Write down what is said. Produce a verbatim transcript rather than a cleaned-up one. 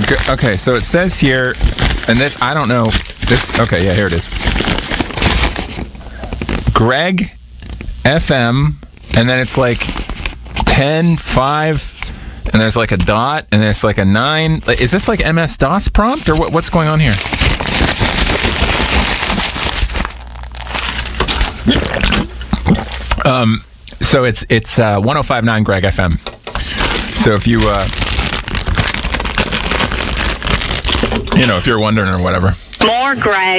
Okay, so it says here, and this, I don't know. This, okay, yeah, here it is. Greg F M, and then it's like ten, five, and there's like a dot, and there's like a nine. Is this like M S DOS prompt, or what, what's going on here? Um, so it's it's uh, one oh five point nine Greg F M. So if you, uh, you know, if you're wondering or whatever. More Greg.